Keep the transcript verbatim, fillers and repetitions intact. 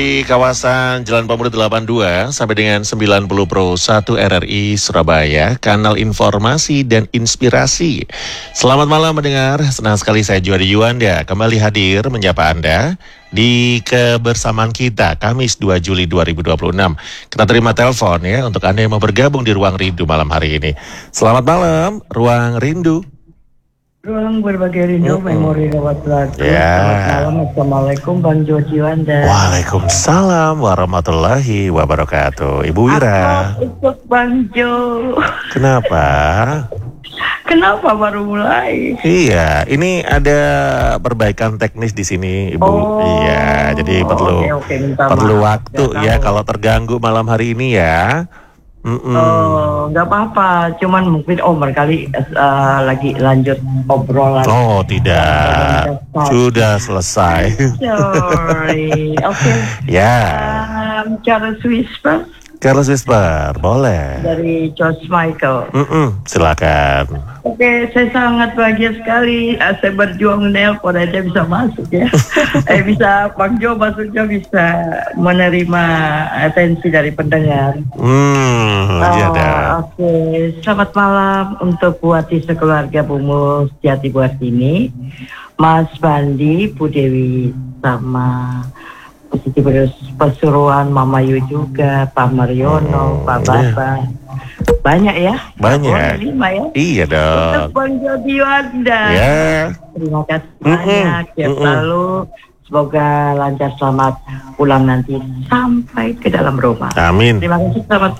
Di kawasan Jalan Pemuda delapan puluh dua sampai dengan sembilan puluh Pro satu R R I Surabaya, kanal informasi dan inspirasi. Selamat malam mendengar, senang sekali saya Juwadi Yuanda kembali hadir menyapa Anda di kebersamaan kita Kamis dua Juli dua ribu dua puluh enam. Kita terima telepon ya untuk Anda yang mau bergabung di Ruang Rindu malam hari ini. Selamat malam, Ruang Rindu. Ruang berbagi rindu, mm-hmm. memori lewat lagu. Yeah. Selamat malam, Assalamualaikum Bang Juwadi Yuanda. Waalaikumsalam warahmatullahi wabarakatuh. Ibu Wira. Aku ikut Bang Jo. Kenapa? Kenapa baru mulai? Iya, ini ada perbaikan teknis di sini, Ibu. Oh, iya, jadi perlu okay, okay, perlu maaf. waktu ya, ya kalau terganggu malam hari ini ya. Mm-mm. Oh, nggak apa-apa. Cuman mungkin oh barangkali uh, lagi lanjut obrolan. Oh, tidak. Sudah selesai. Sorry. Oke. Okay. Ya. Um, Charles Whisper. Carlos Whisper, boleh. Dari George Michael. Mm-mm, silakan. Oke, saya sangat bahagia sekali. Uh, saya berjuang menelpon aja bisa masuk ya. eh bisa Bang Jo masuknya bisa menerima atensi dari pendengar. Hmm, iya oh, dah. Oke, selamat malam untuk Buati sekeluarga Bumul Sejati buat ini, Mas Bandi, Bu Dewi, sama Siti Pesuruan, Mama Yu juga, Pak Mariono, hmm, Pak Baba. Banyak ya? Banyak. Lima ya? Iya dong. Untuk Bang Juwadi Yuanda. Ya. Terima kasih banyak. Ya selalu. Semoga lancar selamat pulang nanti sampai ke dalam rumah. Amin. Terima kasih, selamat